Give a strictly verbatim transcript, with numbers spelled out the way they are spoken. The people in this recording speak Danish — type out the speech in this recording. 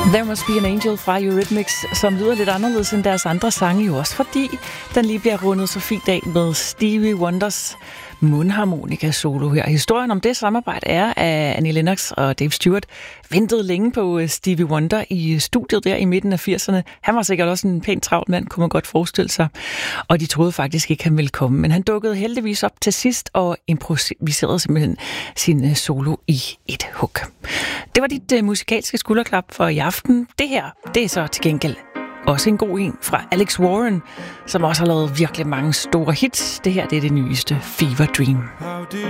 There Must Be an Angel fra Eurythmics, som lyder lidt anderledes end deres andre sange, jo også fordi den lige bliver rundet så fint af med Stevie Wonders mundharmonika solo her. Historien om det samarbejde er, at Annie Lennox og Dave Stewart ventede længe på Stevie Wonder i studiet der i midten af firserne. Han var sikkert også en pænt travlt mand, kunne man godt forestille sig. Og de troede faktisk ikke, han ville komme. Men han dukkede heldigvis op til sidst og improviserede simpelthen sin solo i et hug. Det var dit uh, musikalske skulderklap for i aften. Det her, det er så til gengæld også en god en fra Alex Warren, som også har lavet virkelig mange store hits. Det her, det er det nyeste, Fever Dream.